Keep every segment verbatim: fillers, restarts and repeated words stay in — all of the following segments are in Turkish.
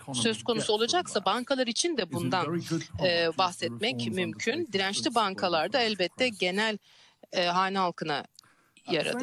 söz konusu olacaksa bankalar için de bundan e, bahsetmek mümkün. Dirençli bankalar da elbette genel e, hane halkına yaradı.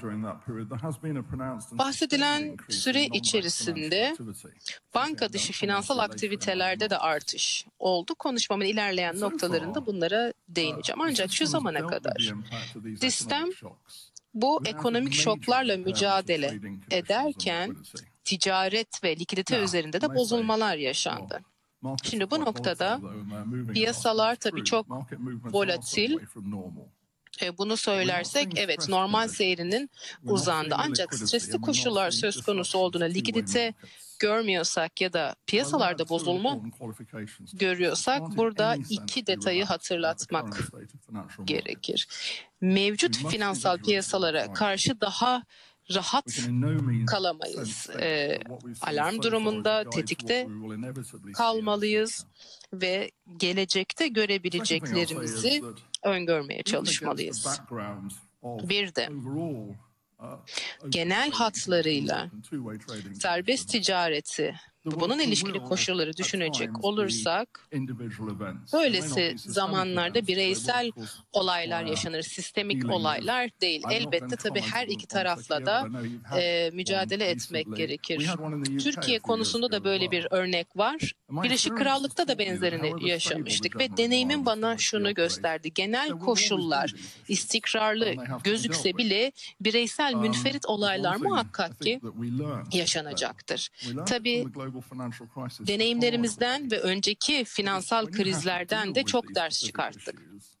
Bahsedilen süre içerisinde banka dışı finansal aktivitelerde de artış oldu. Konuşmamın ilerleyen noktalarında bunlara değineceğim. Ancak şu zamana kadar sistem bu ekonomik şoklarla mücadele ederken ticaret ve likidite üzerinde de bozulmalar yaşandı. Şimdi bu noktada piyasalar tabii çok volatil. Bunu söylersek evet normal seyrinin uzandı. Ancak stresli koşullar söz konusu olduğuna likidite görmüyorsak ya da piyasalarda bozulma görüyorsak burada iki detayı hatırlatmak gerekir. Mevcut finansal piyasalara karşı daha rahat kalamayız. E, alarm durumunda tetikte kalmalıyız ve gelecekte görebileceklerimizi öngörmeye çalışmalıyız. Bir de genel hatlarıyla serbest ticareti, bunun ilişkili koşulları düşünecek olursak, böylesi zamanlarda bireysel olaylar yaşanır, sistemik olaylar değil. Elbette tabii her iki tarafla da e, mücadele etmek gerekir. Türkiye konusunda da böyle bir örnek var. Birleşik Krallık'ta da benzerini yaşamıştık ve deneyimim bana şunu gösterdi. Genel koşullar istikrarlı gözükse bile bireysel münferit olaylar muhakkak ki yaşanacaktır. Tabii deneyimlerimizden ve önceki finansal krizlerden de çok ders çıkarttık.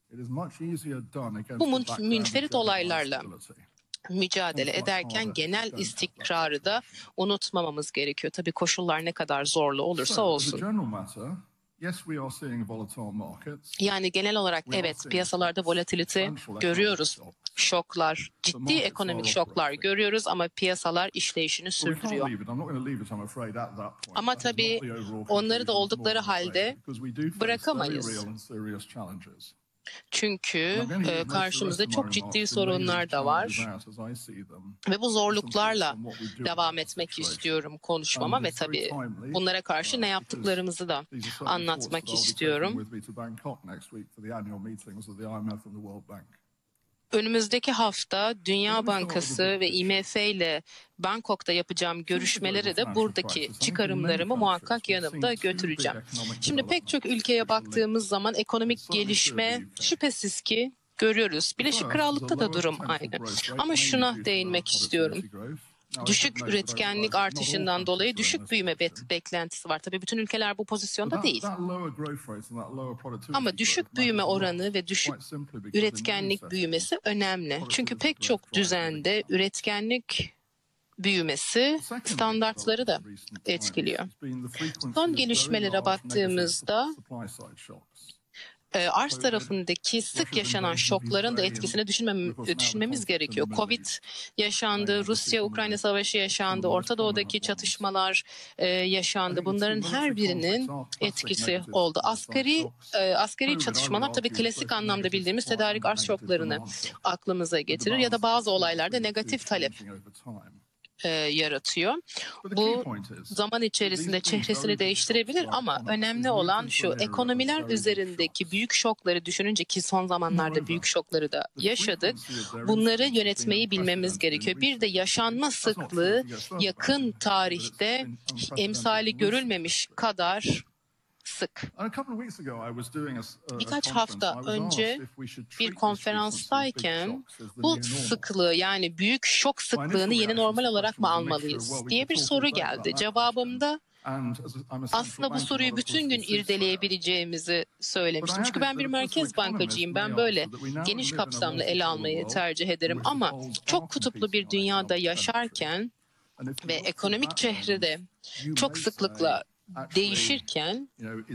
Bu münferit olaylarla mücadele ederken genel istikrarı da unutmamamız gerekiyor. Tabii koşullar ne kadar zorlu olursa olsun. Yani genel olarak evet piyasalarda volatilite görüyoruz. Şoklar, ciddi ekonomik şoklar görüyoruz ama piyasalar işleyişini sürdürüyor. Ama tabii onları da oldukları halde bırakamayız. Çünkü e, karşımızda çok ciddi sorunlar da var ve bu zorluklarla devam etmek istiyorum konuşmama ve tabii bunlara karşı ne yaptıklarımızı da anlatmak istiyorum. Önümüzdeki hafta Dünya Bankası ve I M F ile Bangkok'ta yapacağım görüşmelere de buradaki çıkarımlarımı muhakkak yanımda götüreceğim. Şimdi pek çok ülkeye baktığımız zaman ekonomik gelişme şüphesiz ki görüyoruz. Birleşik Krallık'ta da durum aynı. Ama şuna değinmek istiyorum. Düşük üretkenlik artışından dolayı düşük büyüme beklentisi var. Tabii bütün ülkeler bu pozisyonda değil. Ama düşük büyüme oranı ve düşük üretkenlik büyümesi önemli. Çünkü pek çok düzende üretkenlik büyümesi standartları da etkiliyor. Son gelişmelere baktığımızda arz tarafındaki sık yaşanan şokların da etkisini düşünmem, düşünmemiz gerekiyor. Covid yaşandı, Rusya-Ukrayna savaşı yaşandı, Orta Doğu'daki çatışmalar e, yaşandı. Bunların her birinin etkisi oldu. Asgari e, asgari çatışmalar tabii klasik anlamda bildiğimiz tedarik arz şoklarını aklımıza getirir ya da bazı olaylarda negatif talep E, yaratıyor. Bu zaman içerisinde çehresini değiştirebilir ama önemli olan şu, ekonomiler üzerindeki büyük şokları düşününce ki son zamanlarda büyük şokları da yaşadık, bunları yönetmeyi bilmemiz gerekiyor. Bir de yaşanma sıklığı yakın tarihte emsali görülmemiş kadar sık. Birkaç hafta önce bir konferanstayken bu sıklığı yani büyük şok sıklığını yeni normal olarak mı almalıyız diye bir soru geldi. Cevabımda aslında bu soruyu bütün gün irdeleyebileceğimizi söylemiştim. Çünkü ben bir merkez bankacıyım. Ben böyle geniş kapsamlı ele almayı tercih ederim. Ama çok kutuplu bir dünyada yaşarken ve ekonomik çehrede çok sıklıkla değişirken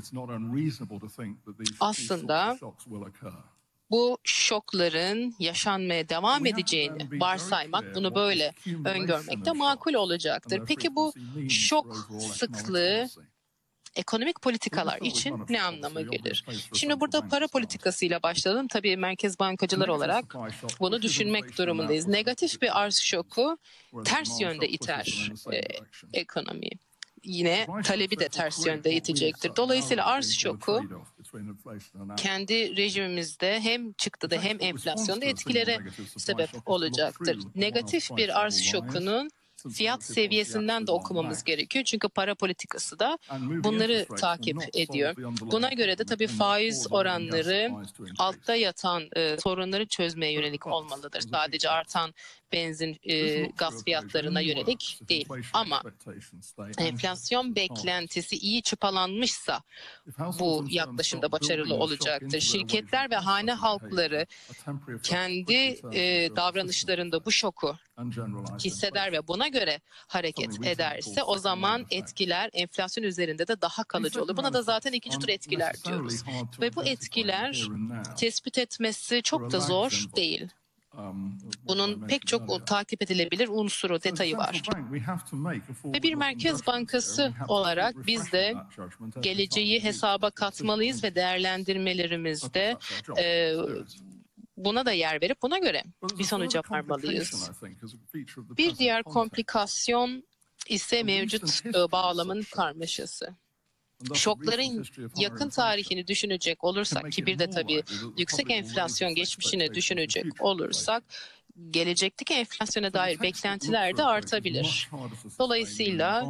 aslında bu şokların yaşanmaya devam edeceğini varsaymak, bunu böyle öngörmek de makul olacaktır. Peki bu şok sıklığı ekonomik politikalar için ne anlama gelir? Şimdi burada para politikasıyla başlayalım. Tabii merkez bankacılar olarak bunu düşünmek durumundayız. Negatif bir arz şoku ters yönde iter e, ekonomiyi. yine talebi de ters yönde itecektir. Dolayısıyla arz şoku kendi rejimimizde hem çıktıda hem enflasyonda etkilere sebep olacaktır. Negatif bir arz şokunun fiyat seviyesinden de okumamız gerekiyor. Çünkü para politikası da bunları takip ediyor. Buna göre de tabii faiz oranları altta yatan e, sorunları çözmeye yönelik olmalıdır. Sadece artan benzin, e, gaz fiyatlarına yönelik değil. Ama enflasyon beklentisi iyi çıpalanmışsa bu yaklaşımda başarılı olacaktır. Şirketler ve hane halkları kendi e, davranışlarında bu şoku hisseder ve buna göre hareket ederse o zaman etkiler enflasyon üzerinde de daha kalıcı olur. Buna da zaten ikinci tur etkiler diyoruz. Ve bu etkiler tespit etmesi çok da zor değil. Bunun pek çok takip edilebilir unsuru, detayı var. Ve bir merkez bankası olarak biz de geleceği hesaba katmalıyız ve değerlendirmelerimizde e, buna da yer verip buna göre bir sonuca varmalıyız. Bir diğer komplikasyon ise mevcut e, bağlamın karmaşası. Şokların yakın tarihini düşünecek olursak ki bir de tabii yüksek enflasyon geçmişini düşünecek olursak gelecekteki enflasyona dair beklentiler de artabilir. Dolayısıyla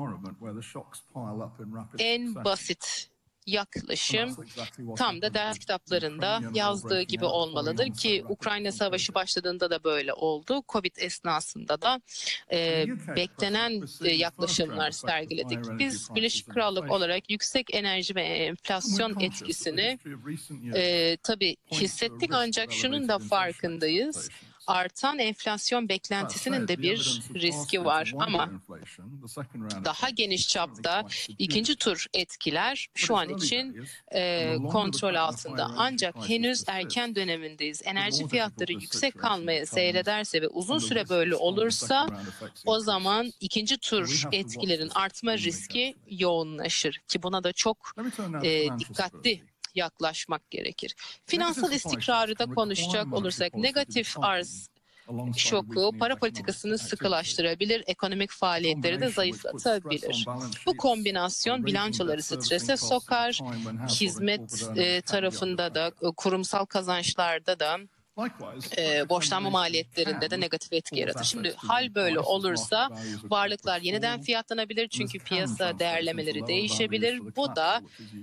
en basit yaklaşım tam da ders kitaplarında yazdığı gibi olmalıdır ki Ukrayna Savaşı başladığında da böyle oldu. Covid esnasında da e, beklenen e, yaklaşımlar sergiledik. Biz Birleşik Krallık olarak yüksek enerji ve enflasyon etkisini e, tabii hissettik ancak şunun da farkındayız. Artan enflasyon beklentisinin de bir riski var ama daha geniş çapta ikinci tur etkiler şu an için e, kontrol altında. Ancak henüz erken dönemindeyiz. Enerji fiyatları yüksek kalmaya seyrederse ve uzun süre böyle olursa o zaman ikinci tur etkilerin artma riski yoğunlaşır ki buna da çok e, dikkatli yaklaşmak gerekir. Finansal istikrarı da konuşacak olursak negatif arz şoku para politikasını sıkılaştırabilir, ekonomik faaliyetleri de zayıflatabilir. Bu kombinasyon bilançoları strese sokar, hizmet e, tarafında da, kurumsal kazançlarda da, E, borçlanma maliyetlerinde de negatif etki yaratır. Şimdi hal böyle olursa varlıklar yeniden fiyatlanabilir çünkü piyasa değerlemeleri değişebilir. Bu da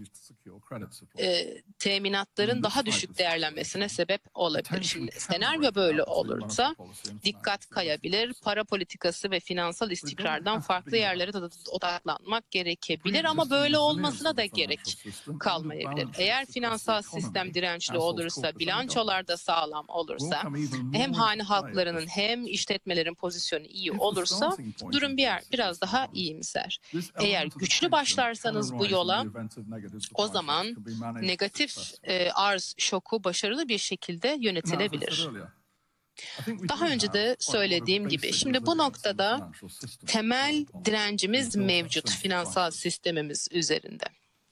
e, teminatların daha düşük değerlenmesine sebep olabilir. Şimdi senaryo böyle olursa dikkat kayabilir. Para politikası ve finansal istikrardan farklı yerlere de odaklanmak gerekebilir ama böyle olmasına da gerek kalmayabilir. Eğer finansal sistem dirençli olursa, bilançolar da sağlam olursa, hem hane halklarının hem işletmelerin pozisyonu iyi olursa durum bir yer biraz daha iyimser. Eğer güçlü başlarsanız bu yola o zaman negatif e, arz şoku başarılı bir şekilde yönetilebilir. Daha önce de söylediğim gibi şimdi bu noktada temel direncimiz mevcut finansal sistemimiz üzerinde.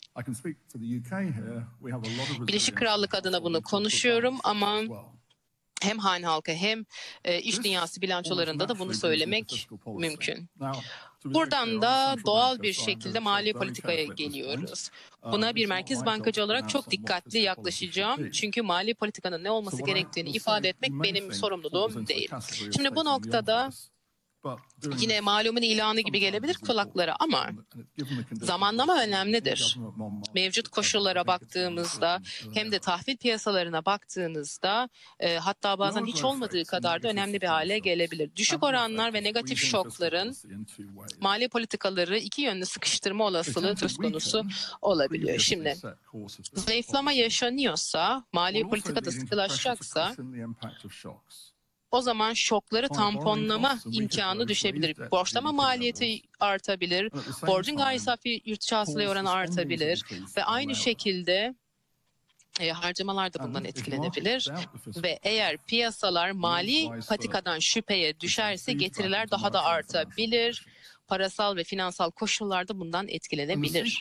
Birleşik Krallık adına bunu konuşuyorum ama hem hane halkı hem e, iş dünyası bilançolarında da bunu söylemek mümkün. Buradan da doğal bir şekilde mali politikaya geliyoruz. Buna bir merkez bankacı olarak çok dikkatli yaklaşacağım. Çünkü mali politikanın ne olması gerektiğini ifade etmek benim sorumluluğum değil. Şimdi bu noktada yine malumun ilanı gibi gelebilir kulaklara ama zamanlama önemlidir. Mevcut koşullara baktığımızda hem de tahvil piyasalarına baktığınızda e, hatta bazen hiç olmadığı kadar da önemli bir hale gelebilir. Düşük oranlar ve negatif şokların mali politikaları iki yönlü sıkıştırma olasılığı söz konusu olabiliyor. Şimdi zayıflama yaşanıyorsa, mali politikada sıkılaşacaksa o zaman şokları tamponlama imkanı düşebilir. Borçlama maliyeti artabilir, borcun gayri safi yurt dışı hasılaya oranı artabilir ve aynı şekilde e, harcamalar da bundan etkilenebilir. Ve eğer piyasalar mali patikadan şüpheye düşerse getiriler daha da artabilir. Parasal ve finansal koşullarda bundan etkilenebilir.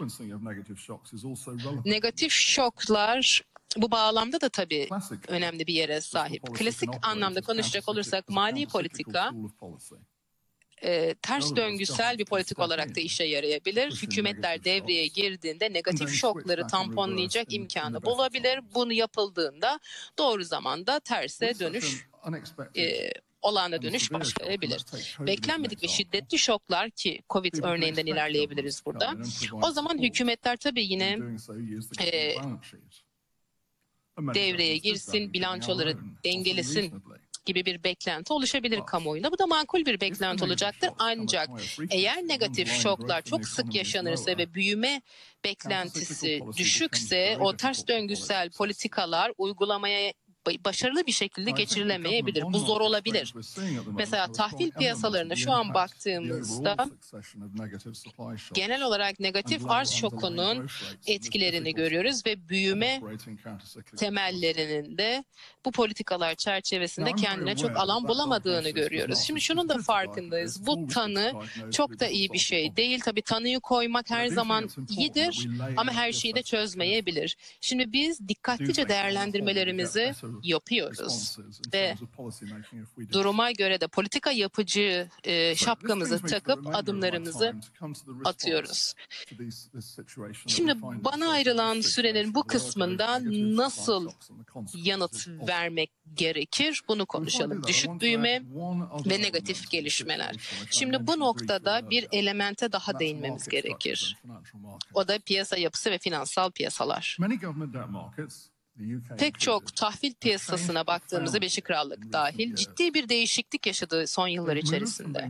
Negatif şoklar bu bağlamda da tabii önemli bir yere sahip. Klasik anlamda konuşacak olursak mali politika e, ters döngüsel bir politik olarak da işe yarayabilir. Hükümetler devreye girdiğinde negatif şokları tamponlayacak imkanı bulabilir. Bunu yapıldığında doğru zamanda terse dönüş, e, olağana dönüş başlayabilir. Beklenmedik ve şiddetli şoklar ki Covid örneğinden ilerleyebiliriz burada. O zaman hükümetler tabii yine e, devreye girsin, bilançoları dengelesin gibi bir beklenti oluşabilir kamuoyunda. Bu da makul bir beklenti olacaktır. Ancak eğer negatif şoklar çok sık yaşanırsa ve büyüme beklentisi düşükse o ters döngüsel politikalar uygulamaya başarılı bir şekilde geçirilemeyebilir. Bu zor olabilir. Mesela tahvil piyasalarına şu an baktığımızda genel olarak negatif arz şokunun etkilerini görüyoruz ve büyüme temellerinin de bu politikalar çerçevesinde kendine çok alan bulamadığını görüyoruz. Şimdi şunun da farkındayız. Bu tanı çok da iyi bir şey değil. Tabii tanıyı koymak her zaman iyidir ama her şeyi de çözmeyebilir. Şimdi biz dikkatlice değerlendirmelerimizi yapıyoruz ve duruma göre de politika yapıcı e, şapkamızı takıp adımlarımızı atıyoruz. Şimdi bana ayrılan sürenin bu kısmında nasıl yanıt vermek gerekir? Bunu konuşalım. Düşük büyüme ve negatif gelişmeler. Şimdi bu noktada bir elemente daha değinmemiz gerekir. O da piyasa yapısı ve finansal piyasalar. Pek çok tahvil piyasasına baktığımızda Birleşik Krallık dahil ciddi bir değişiklik yaşadı son yıllar içerisinde.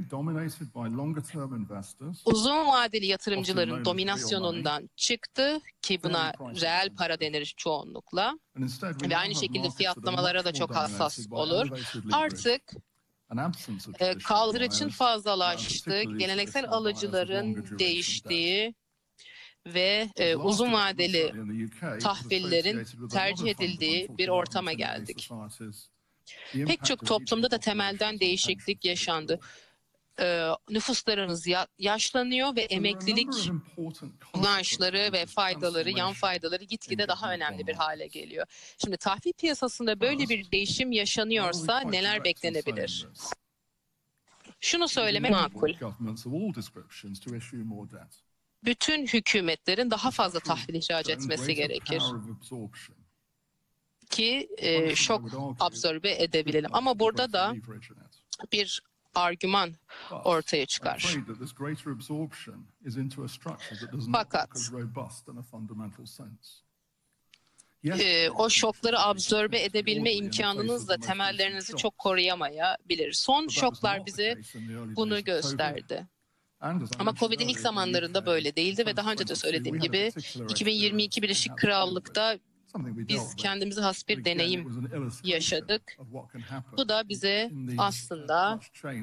Uzun vadeli yatırımcıların dominasyonundan çıktı ki buna reel para denir çoğunlukla ve aynı şekilde fiyatlamalara da çok hassas olur. Artık e, kaldırıçın fazlalaştığı, geleneksel alıcıların değiştiği ve e, uzun vadeli tahvillerin tercih edildiği bir ortama geldik. Pek çok toplumda da temelden değişiklik yaşandı. E, nüfuslarımız ya, yaşlanıyor ve emeklilik maaşları ve faydaları, yan faydaları gitgide daha önemli bir hale geliyor. Şimdi tahvil piyasasında böyle bir değişim yaşanıyorsa neler beklenebilir? Şunu söylemek makul. Bütün hükümetlerin daha fazla tahvil ihraç etmesi gerekir ki e, şok absorbe edebilelim. Ama burada da bir argüman ortaya çıkar. Fakat e, o şokları absorbe edebilme imkanınız da temellerinizi çok koruyamayabilir. Son şoklar bize bunu gösterdi. Ama Covid'in ilk zamanlarında böyle değildi ve daha önce de söylediğim gibi iki bin yirmi iki Birleşik Krallık'ta biz kendimize has bir deneyim yaşadık. Bu da bize aslında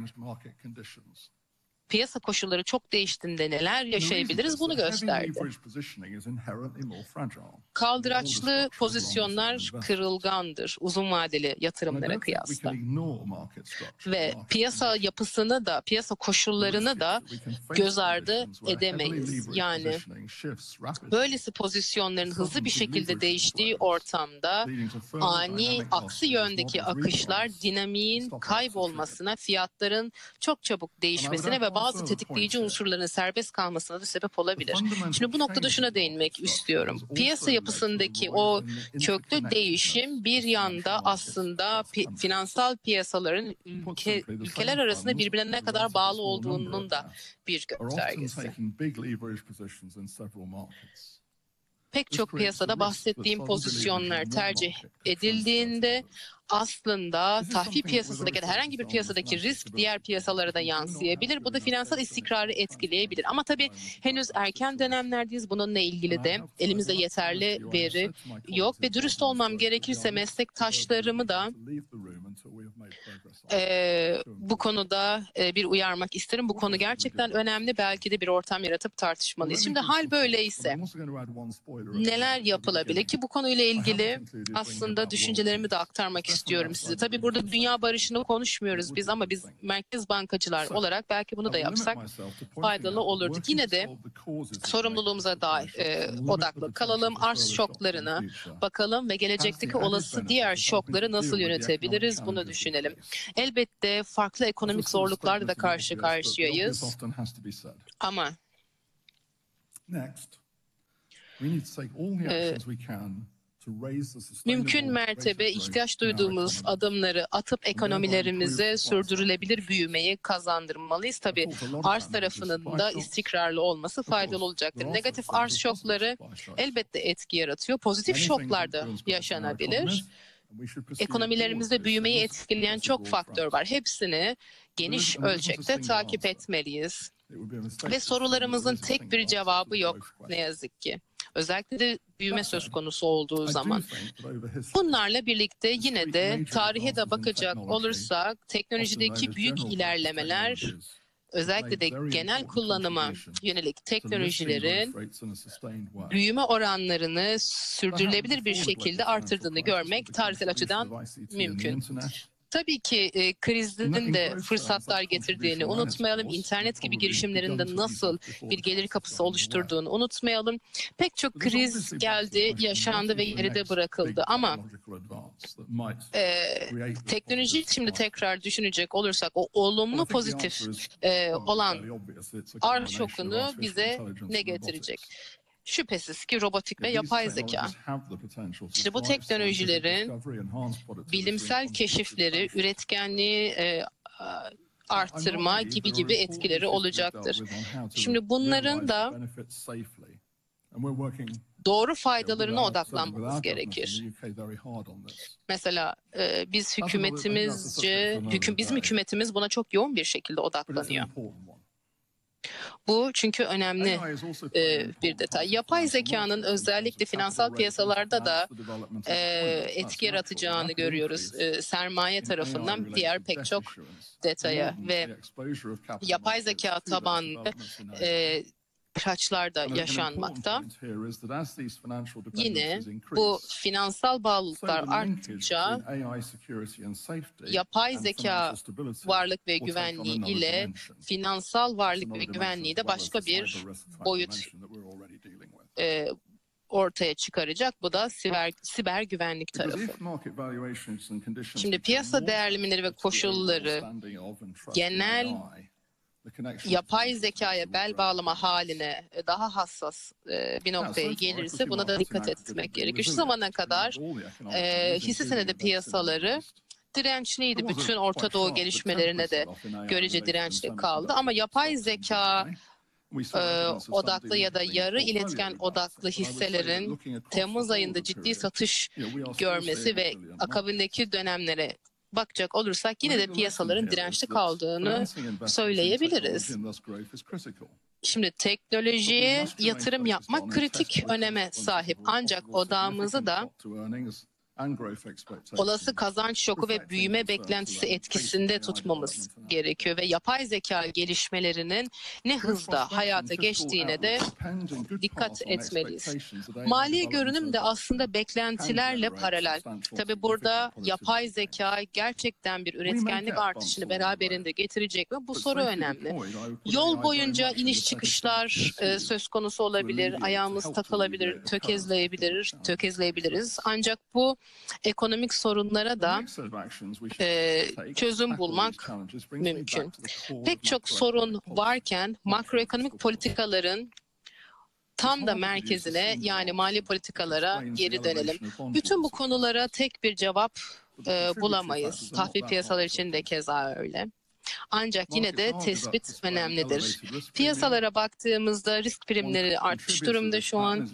piyasa koşulları çok değiştiğinde neler yaşayabiliriz bunu gösterdi. Kaldıraçlı pozisyonlar kırılgandır uzun vadeli yatırımlara kıyasla. Ve piyasa yapısını da, piyasa koşullarını da göz ardı edemeyiz. Yani böylesi pozisyonların hızlı bir şekilde değiştiği ortamda ani aksi yöndeki akışlar dinamiğin kaybolmasına, fiyatların çok çabuk değişmesine ve bazı tetikleyici unsurların serbest kalmasına da sebep olabilir. Şimdi bu noktada şuna değinmek istiyorum. Piyasa yapısındaki o köklü değişim bir yanda aslında pi- finansal piyasaların ülke, ülkeler arasında birbirine ne kadar bağlı olduğunun da bir göstergesi. Pek çok piyasada bahsettiğim pozisyonlar tercih edildiğinde aslında tahvil piyasasındaki herhangi bir piyasadaki risk diğer piyasalara da yansıyabilir. Bu da finansal istikrarı etkileyebilir. Ama tabii henüz erken dönemlerdeyiz. Bununla ilgili de elimizde yeterli veri yok ve dürüst olmam gerekirse meslektaşlarımı da e, bu konuda e, bir uyarmak isterim. Bu konu gerçekten önemli. Belki de bir ortam yaratıp tartışmalıyız. Şimdi hal böyleyse neler yapılabilir ki bu konuyla ilgili aslında düşüncelerimi de aktarmak istiyorum. istiyorum size. Tabii burada dünya barışını konuşmuyoruz biz ama biz merkez bankacılar olarak belki bunu da yapsak faydalı olurdu. Yine de sorumluluğumuza da e, odaklı kalalım. Arz şoklarına bakalım ve gelecekteki olası diğer şokları nasıl yönetebiliriz bunu düşünelim. dönelim. Elbette farklı ekonomik zorluklarla da karşı karşıyayız. Ama e, mümkün mertebe ihtiyaç duyduğumuz adımları atıp ekonomilerimize sürdürülebilir büyümeyi kazandırmalıyız. Tabii arz tarafının da istikrarlı olması faydalı olacaktır. Negatif arz şokları elbette etki yaratıyor. Pozitif şoklar da yaşanabilir. Ekonomilerimizde büyümeyi etkileyen çok faktör var. Hepsini geniş ölçekte takip etmeliyiz. Ve sorularımızın tek bir cevabı yok ne yazık ki. Özellikle de büyüme söz konusu olduğu zaman. Bunlarla birlikte yine de tarihe de bakacak olursak teknolojideki büyük ilerlemeler, özellikle de genel kullanıma yönelik teknolojilerin büyüme oranlarını sürdürülebilir bir şekilde artırdığını görmek tarihsel açıdan mümkün. Tabii ki e, krizin de fırsatlar getirdiğini unutmayalım. İnternet gibi girişimlerin de nasıl bir gelir kapısı oluşturduğunu unutmayalım. Pek çok kriz geldi, yaşandı ve geride bırakıldı. Ama e, teknoloji şimdi tekrar düşünecek olursak o olumlu pozitif e, olan arz şokunu bize ne getirecek? Şüphesiz ki robotik ve yapay zeka. İşte bu teknolojilerin bilimsel keşifleri, üretkenliği e, arttırma gibi gibi etkileri olacaktır. Şimdi bunların da doğru faydalarına odaklanmamız gerekir. Mesela e, biz hükümetimizce, hüküm, bizim hükümetimiz buna çok yoğun bir şekilde odaklanıyor. Bu çünkü önemli e, bir detay. Yapay zekanın özellikle finansal piyasalarda da e, etki yaratacağını görüyoruz. E, sermaye tarafından diğer pek çok detaya ve yapay zeka tabanlı e, ihraçlar da yaşanmakta. Yine bu finansal bağlılıklar arttıkça yapay zeka varlık ve güvenliği ile finansal varlık ve güvenliği de başka bir boyut e, ortaya çıkaracak. Bu da siber, siber güvenlik tarafı. Şimdi piyasa değerlemeleri ve koşulları genel yapay zekaya bel bağlama haline daha hassas bir noktaya gelirse buna da dikkat etmek gerekiyor. Şu zamana kadar e, hisse senedi piyasaları dirençliydi. Bütün Orta Doğu gelişmelerine de görece dirençli kaldı. Ama yapay zeka e, odaklı ya da yarı iletken odaklı hisselerin Temmuz ayında ciddi satış görmesi ve akabindeki dönemlere bakacak olursak yine de piyasaların dirençli kaldığını söyleyebiliriz. Şimdi teknolojiye yatırım yapmak kritik öneme sahip. Ancak odağımızı da olası kazanç şoku ve büyüme beklentisi etkisinde tutmamız gerekiyor ve yapay zeka gelişmelerinin ne hızda hayata geçtiğine de dikkat etmeliyiz. Mali görünüm de aslında beklentilerle paralel. Tabii burada yapay zeka gerçekten bir üretkenlik artışını beraberinde getirecek ve bu soru önemli. Yol boyunca iniş çıkışlar e, söz konusu olabilir, ayağımız takılabilir, tökezleyebilir, tökezleyebiliriz. Ancak bu ekonomik sorunlara da e, çözüm bulmak mümkün. Pek çok sorun varken makroekonomik politikaların tam da merkezine yani mali politikalara geri dönelim. Bütün bu konulara tek bir cevap e, bulamayız. Tahvil piyasaları için de keza öyle. Ancak yine de tespit önemlidir. Piyasalara baktığımızda risk primleri artmış durumda şu an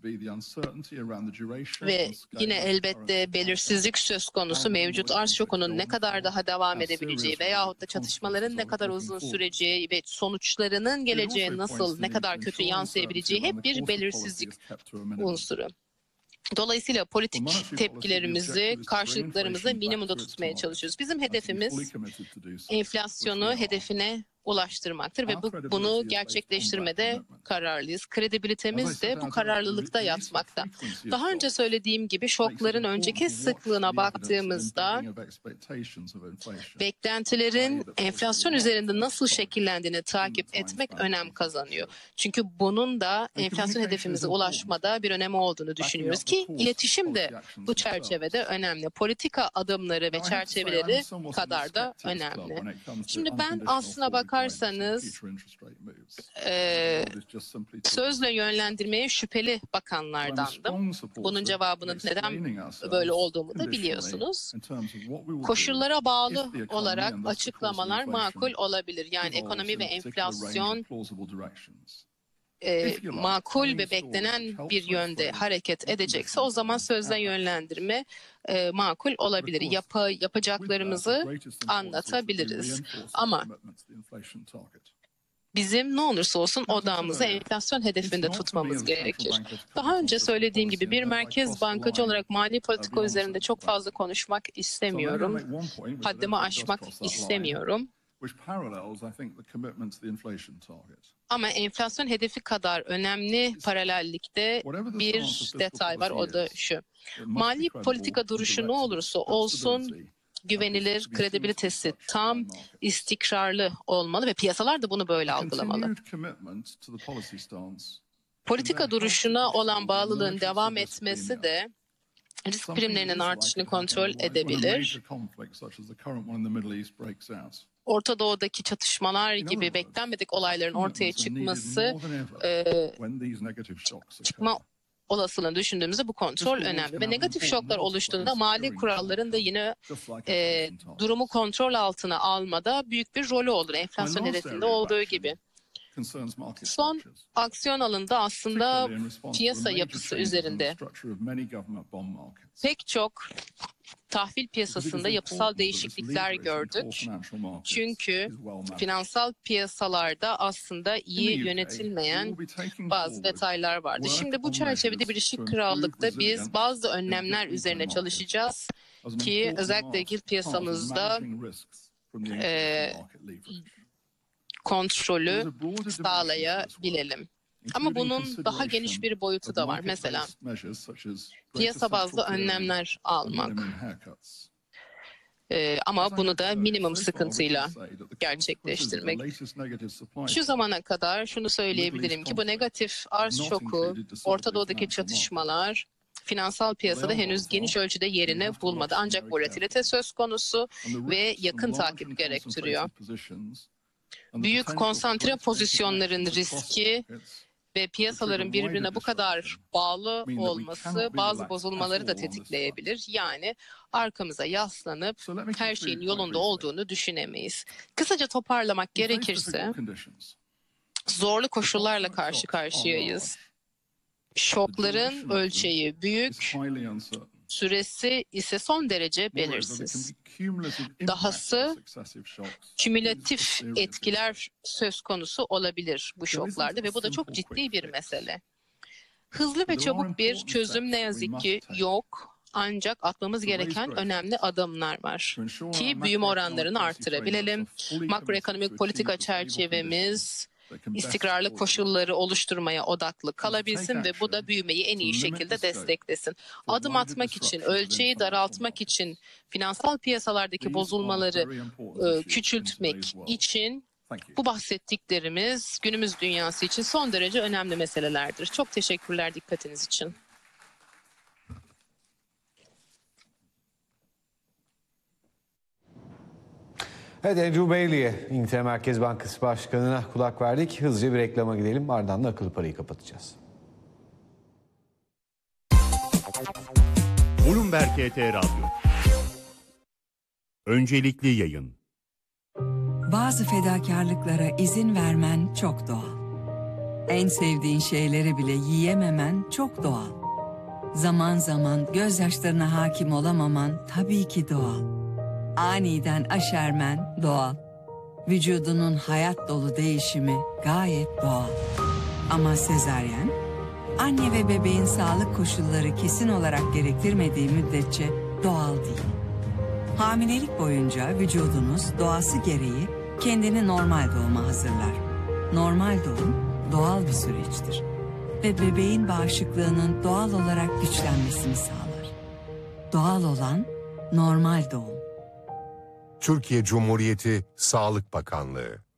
ve yine elbette belirsizlik söz konusu. Mevcut arz şokunun ne kadar daha devam edebileceği veyahut da çatışmaların ne kadar uzun süreceği ve sonuçlarının geleceğe nasıl, ne kadar kötü yansıyabileceği hep bir belirsizlik unsuru. Dolayısıyla politik tepkilerimizi, karşılıklarımızı minimumda tutmaya çalışıyoruz. Bizim hedefimiz enflasyonu hedefine ulaştırmaktır ve bu, bunu gerçekleştirmede kararlıyız. Kredibilitemiz de bu kararlılıkta yatmakta. Daha önce söylediğim gibi şokların önceki sıklığına baktığımızda beklentilerin enflasyon üzerinde nasıl şekillendiğini takip etmek önem kazanıyor. Çünkü bunun da enflasyon hedefimize ulaşmada bir önemi olduğunu düşünüyoruz ki iletişim de bu çerçevede önemli. Politika adımları ve çerçeveleri kadar da önemli. Şimdi ben aslına bakarsanız e, sözle yönlendirmeye şüpheli bakanlardandım. Bunun cevabının neden böyle olduğumu da biliyorsunuz. Koşullara bağlı olarak açıklamalar makul olabilir. Yani ekonomi ve enflasyon E, makul ve beklenen bir yönde hareket edecekse o zaman sözle yönlendirme e, makul olabilir. Yap yapacaklarımızı anlatabiliriz. Ama bizim ne olursa olsun odağımızı enflasyon hedefinde tutmamız gerekir. Daha önce söylediğim gibi bir merkez bankacı olarak mali politika üzerinde çok fazla konuşmak istemiyorum. Haddimi aşmak istemiyorum. Ama enflasyon hedefi kadar önemli paralellikte bir detay var, o da şu. Mali politika duruşu ne olursa olsun güvenilir, kredibilitesi tam, istikrarlı olmalı ve piyasalar da bunu böyle algılamalı. Politika duruşuna olan bağlılığın devam etmesi de risk primlerinin artışını kontrol edebilir. Orta Doğu'daki çatışmalar gibi beklenmedik olayların ortaya çıkması, e, çıkma olasılığını düşündüğümüzde bu kontrol önemli. Ve negatif şoklar oluştuğunda mali kuralların da yine e, durumu kontrol altına almada büyük bir rolü olur. Enflasyon hedefinde olduğu gibi. Son aksiyon alanında aslında piyasa yapısı üzerinde pek çok tahvil piyasasında yapısal değişiklikler gördük. Çünkü finansal piyasalarda aslında iyi yönetilmeyen bazı detaylar vardı. Şimdi bu çerçevede Birleşik Krallık'ta biz bazı önlemler üzerine çalışacağız ki özellikle gilt piyasamızda e, kontrolü sağlayabilelim. Ama bunun daha geniş bir boyutu da var. Mesela piyasa bazlı önlemler almak. Ee, ama bunu da minimum sıkıntıyla gerçekleştirmek. Şu zamana kadar şunu söyleyebilirim ki bu negatif arz şoku, Orta Doğu'daki çatışmalar finansal piyasada henüz geniş ölçüde yerini bulmadı. Ancak volatilite söz konusu ve yakın takip gerektiriyor. Büyük konsantre pozisyonların riski ve piyasaların birbirine bu kadar bağlı olması bazı bozulmaları da tetikleyebilir. Yani arkamıza yaslanıp her şeyin yolunda olduğunu düşünemeyiz. Kısaca toparlamak gerekirse zorlu koşullarla karşı karşıyayız. Şokların ölçeği büyük, süresi ise son derece belirsiz. Dahası kümülatif etkiler söz konusu olabilir bu şoklarda ve bu da çok ciddi bir mesele. Hızlı ve çabuk bir çözüm ne yazık ki yok. Ancak atmamız gereken önemli adımlar var ki büyüme oranlarını artırabilelim. Makroekonomik politika çerçevemiz istikrarlı koşulları oluşturmaya odaklı kalabilsin ve bu da büyümeyi en iyi şekilde desteklesin. Adım atmak için, ölçeği daraltmak için, finansal piyasalardaki bozulmaları e, küçültmek için bu bahsettiklerimiz günümüz dünyası için son derece önemli meselelerdir. Çok teşekkürler dikkatiniz için. Evet, Andrew Bailey'e, İngiltere Merkez Bankası Başkanı'na kulak verdik. Hızlıca bir reklama gidelim. Ardından da akıllı parayı kapatacağız. Bloomberg H T Radyo. Öncelikli yayın. Bazı fedakarlıklara izin vermen çok doğal. En sevdiğin şeyleri bile yiyememen çok doğal. Zaman zaman gözyaşlarına hakim olamaman tabii ki doğal. Aniden aşermen doğal. Vücudunun hayat dolu değişimi gayet doğal. Ama sezaryen, anne ve bebeğin sağlık koşulları kesin olarak gerektirmediği müddetçe doğal değil. Hamilelik boyunca vücudunuz doğası gereği kendini normal doğuma hazırlar. Normal doğum doğal bir süreçtir ve bebeğin bağışıklığının doğal olarak güçlenmesini sağlar. Doğal olan normal doğum. Türkiye Cumhuriyeti Sağlık Bakanlığı.